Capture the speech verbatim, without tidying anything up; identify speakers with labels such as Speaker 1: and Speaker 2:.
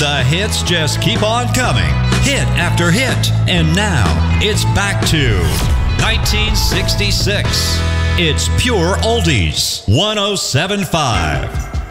Speaker 1: The hits just keep on coming, hit after hit. And now, it's back to nineteen sixty-six. It's Pure Oldies, one oh seven point five.